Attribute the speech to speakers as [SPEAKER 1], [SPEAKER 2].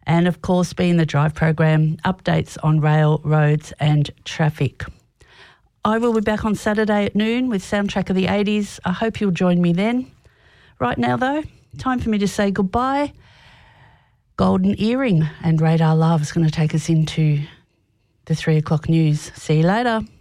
[SPEAKER 1] And, of course, Be in the Drive program, updates on rail, roads and traffic. I will be back on Saturday at noon with Soundtrack of the 80s. I hope you'll join me then. Right now, though, time for me to say goodbye. Golden Earring and Radar Love is going to take us into the 3 o'clock news. See you later.